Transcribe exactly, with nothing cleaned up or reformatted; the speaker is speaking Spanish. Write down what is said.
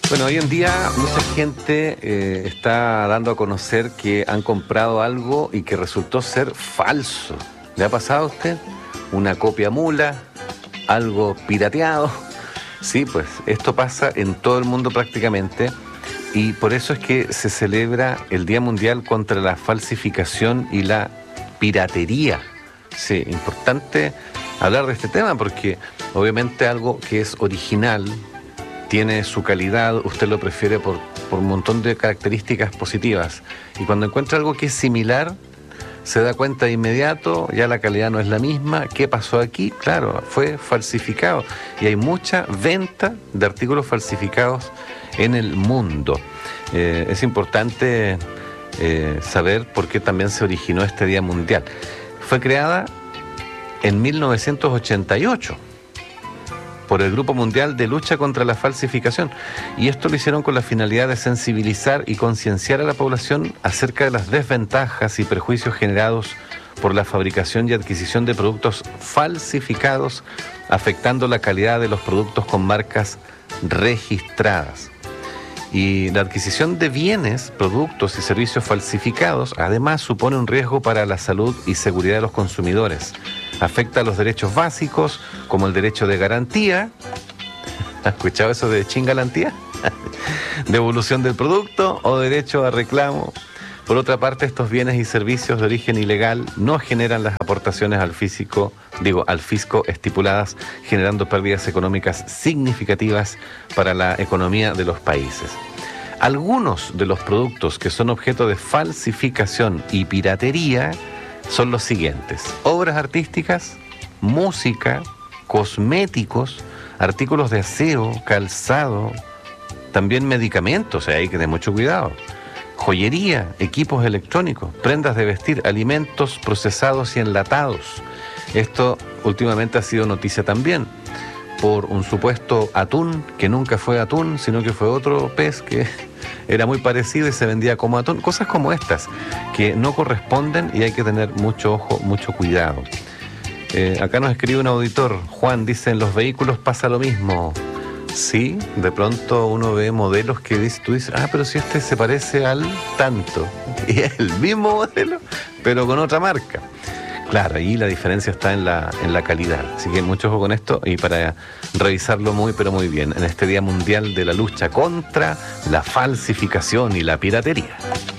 Bueno, hoy en día mucha gente eh, está dando a conocer que han comprado algo y que resultó ser falso. ¿Le ha pasado a usted? Una copia mula, algo pirateado. Sí, pues esto pasa en todo el mundo prácticamente y por eso es que se celebra el Día Mundial contra la Falsificación y la Piratería. Sí, importante hablar de este tema porque obviamente algo que es original, tiene su calidad, usted lo prefiere por, por un montón de características positivas. Y cuando encuentra algo que es similar, se da cuenta de inmediato, ya la calidad no es la misma. ¿Qué pasó aquí? Claro, fue falsificado. Y hay mucha venta de artículos falsificados en el mundo. Eh, es importante eh, saber por qué también se originó este Día Mundial. Fue creada en mil novecientos ochenta y ocho. Por el Grupo Mundial de Lucha contra la Falsificación. Y esto lo hicieron con la finalidad de sensibilizar y concienciar a la población acerca de las desventajas y perjuicios generados por la fabricación y adquisición de productos falsificados, afectando la calidad de los productos con marcas registradas. Y la adquisición de bienes, productos y servicios falsificados, además, supone un riesgo para la salud y seguridad de los consumidores. Afecta a los derechos básicos, como el derecho de garantía. ¿Has escuchado eso de chingalantía? Devolución del producto o derecho a reclamo. Por otra parte, estos bienes y servicios de origen ilegal no generan las aportaciones al físico, digo, al fisco estipuladas, generando pérdidas económicas significativas para la economía de los países. Algunos de los productos que son objeto de falsificación y piratería son los siguientes: obras artísticas, música, cosméticos, artículos de aseo, calzado, también medicamentos, hay que tener mucho cuidado, joyería, equipos electrónicos, prendas de vestir, alimentos procesados y enlatados. Esto últimamente ha sido noticia también por un supuesto atún que nunca fue atún, sino que fue otro pez que era muy parecido y se vendía como atún. Cosas como estas que no corresponden y hay que tener mucho ojo, mucho cuidado. Eh, acá nos escribe un auditor, Juan, dice: en los vehículos pasa lo mismo. Sí, de pronto uno ve modelos que dice, tú dices, ah, pero si este se parece al tanto, y es el mismo modelo, pero con otra marca. Claro, ahí la diferencia está en la, en la calidad. Así que mucho ojo con esto y para revisarlo muy, pero muy bien, en este Día Mundial de la Lucha contra la Falsificación y la Piratería.